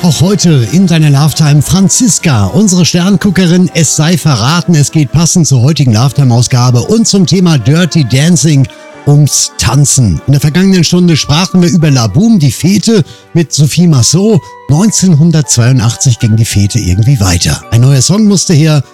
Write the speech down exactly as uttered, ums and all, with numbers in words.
Auch heute in deiner Lovetime Franziska, unsere Sternguckerin. Es sei verraten, es geht passend zur heutigen Lovetime-Ausgabe und zum Thema Dirty Dancing ums Tanzen. In der vergangenen Stunde sprachen wir über La Boum, die Fete mit Sophie Marceau. neunzehnhundertzweiundachtzig ging die Fete irgendwie weiter. Ein neuer Song musste her